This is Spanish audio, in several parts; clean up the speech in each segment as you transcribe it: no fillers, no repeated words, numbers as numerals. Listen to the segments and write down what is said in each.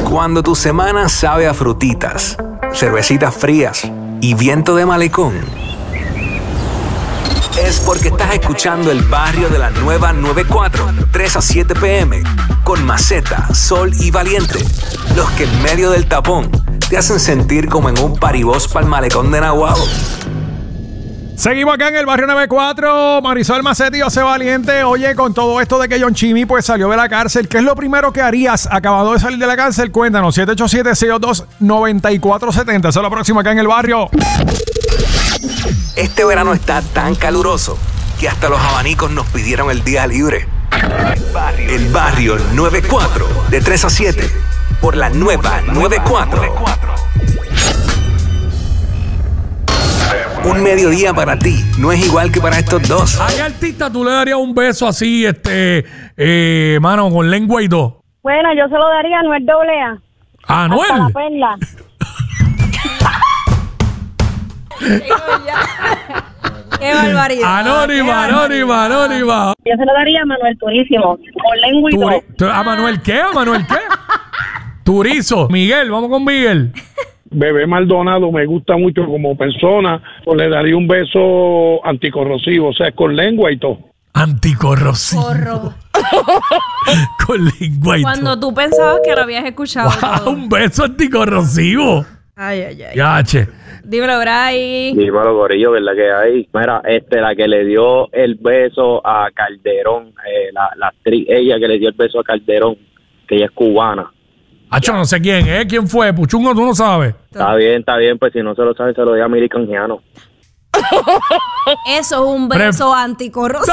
Cuando tu semana sabe a frutitas, cervecitas frías y viento de malecón, es porque estás escuchando El Barrio de la Nueva 94, 3 a 7 p.m. con Maceta, Sol y Valiente. Los que en medio del tapón te hacen sentir como en un paribós pa'l malecón de Nahuatl. Seguimos acá en El Barrio 94. Marisol Maceta y José Valiente. Oye, con todo esto de que John Chimmy pues salió de la cárcel, ¿qué es lo primero que harías acabado de salir de la cárcel? Cuéntanos, 787-622-9470. Eso es lo próximo acá en El Barrio. Este verano está tan caluroso que hasta los abanicos nos pidieron el día libre. El Barrio 94, de 3 a 7, por la nueva 94. Un mediodía para ti no es igual que para estos dos. ¿A qué artista tú le darías un beso así, mano, con lengua y todo? Bueno, yo se lo daría a Anuel AA. ¿A Anuel? Hasta la perla. ¡Qué barbaridad! Anónima. Yo se lo daría a Manuel Turísimo, con lengua y todo. ¿A Manuel qué? Turizo. Miguel, vamos con Miguel. Bebé Maldonado me gusta mucho como persona, pues le daría un beso anticorrosivo, o sea, con lengua y todo. Anticorrosivo. Corro. Con lengua y todo. Cuando tú pensabas que lo habías escuchado. Wow, un beso anticorrosivo. Ay. Yache. Dímelo, Bray. Dímelo, gorillo, ¿verdad que hay? Mira, la que le dio el beso a Calderón, la actriz, ella que le dio el beso a Calderón, que ella es cubana. Acho, no sé quién, ¿eh? ¿Quién fue? Puchungo, tú no sabes. Está bien, pues si no se lo sabe, se lo dio a Mili Canjiano. Eso es un beso anticorrosivo.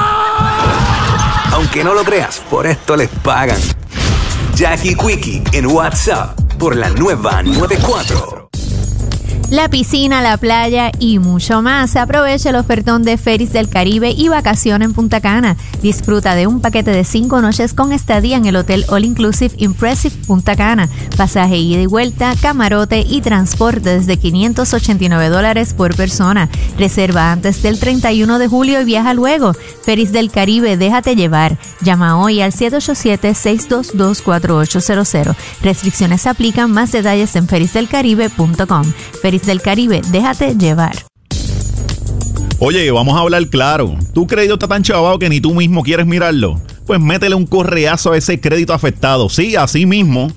Aunque no lo creas, por esto les pagan. Jackie Quickie en WhatsApp por la nueva 94. La piscina, la playa y mucho más. Aprovecha el ofertón de Ferries del Caribe y vacación en Punta Cana. Disfruta de un paquete de 5 noches con estadía en el Hotel All Inclusive Impressive Punta Cana. Pasaje ida y vuelta, camarote y transporte desde $589 por persona. Reserva antes del 31 de julio y viaja luego. Ferries del Caribe, déjate llevar. Llama hoy al 787-622-4800. Restricciones aplican. Más detalles en ferriesdelcaribe.com. Ferries del Caribe, déjate llevar. Oye, vamos a hablar claro. ¿Tu crédito está tan chavado que ni tú mismo quieres mirarlo? Pues métele un correazo a ese crédito afectado. Sí, así mismo.